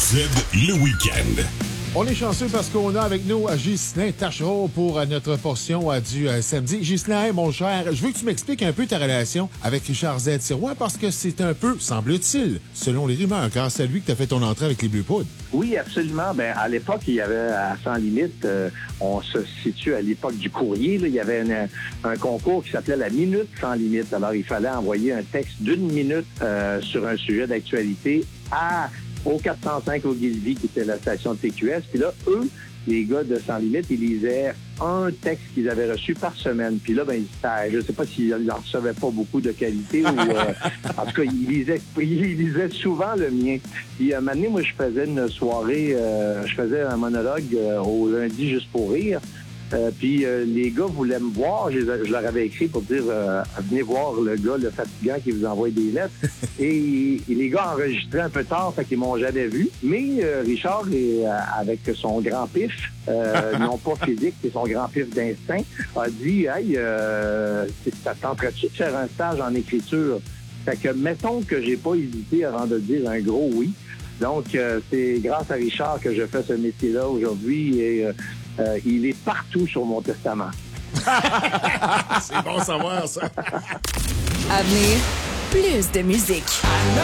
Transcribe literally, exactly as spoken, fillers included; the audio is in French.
Z, le week-end. On est chanceux parce qu'on a avec nous Ghislain Tachereau pour euh, notre portion euh, du euh, samedi. Ghislain, mon cher, je veux que tu m'expliques un peu ta relation avec Richard Z. Sirois parce que c'est un peu, semble-t-il, selon les rumeurs, grâce à lui que tu as fait ton entrée avec les Bleus Poudres. Oui, absolument. Ben, à l'époque, il y avait à Sans Limite, euh, on se situe à l'époque du courrier, là, il y avait une, un concours qui s'appelait la Minute Sans Limite. Alors, il fallait envoyer un texte d'une minute euh, sur un sujet d'actualité à au quatre cent cinq au Gilby, qui était la station de T Q S. Puis là, eux, les gars de Sans Limite, ils lisaient un texte qu'ils avaient reçu par semaine. Puis là, ben, je ne sais pas s'ils n'en recevaient pas beaucoup de qualité ou... Euh, en tout cas, ils lisaient, ils lisaient souvent le mien. Puis à un moment donné, moi, je faisais une soirée, euh, je faisais un monologue euh, au lundi juste pour rire. Euh, puis euh, les gars voulaient me voir. Je, je leur avais écrit pour dire euh, venez voir le gars, le fatigant qui vous envoie des lettres. et, et les gars enregistraient un peu tard, fait qu'ils m'ont jamais vu. Mais euh, Richard, est, euh, avec son grand pif, euh, non pas physique, c'est son grand pif d'instinct, a dit hey, euh, ça te tenterait-tu de faire un stage en écriture? Fait que mettons que j'ai pas hésité avant de dire un gros oui. Donc euh, c'est grâce à Richard que je fais ce métier-là aujourd'hui et euh, Euh, il est partout sur mon testament. C'est bon savoir, ça. À venir, plus de musique.